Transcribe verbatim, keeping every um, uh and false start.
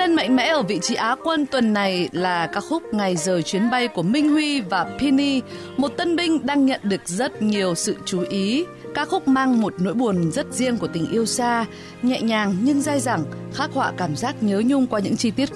lên mạnh mẽ ở vị trí Á quân tuần này là ca khúc Ngày rời chuyến bay của Minh Huy và Penny, một tân binh đang nhận được rất nhiều sự chú ý. Ca khúc mang một nỗi buồn rất riêng của tình yêu xa, nhẹ nhàng nhưng dai dẳng, khắc họa cảm giác nhớ nhung qua những chi tiết